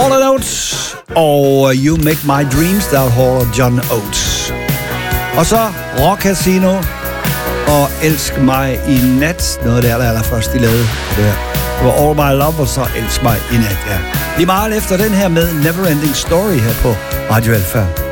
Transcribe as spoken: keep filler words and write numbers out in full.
Hall and Oates og You Make My Dreams, der er Hall og John Oates. Og så Rock Casino og Elsk mig i nat, noget af det aller, aller første, de lavede. Det var All My Love, og så Elsk mig i nat, ja. Lige meget efter den her med Neverending Story her på Radio Alpha.